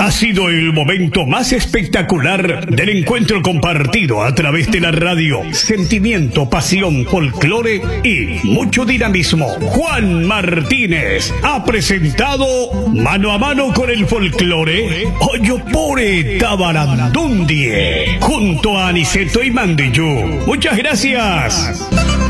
Ha sido el momento más espectacular del encuentro compartido a través de la radio. Sentimiento, pasión, folclore y mucho dinamismo. Juan Martínez ha presentado Mano a Mano con el Folclore Oyopore Tabarandundie junto a Aniceto y Mandiyú. Muchas gracias.